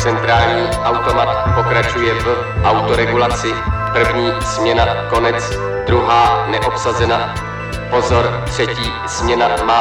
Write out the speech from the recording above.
Centrální automat pokračuje v autoregulaci. První směna konec, druhá neobsazena. Pozor, třetí směna má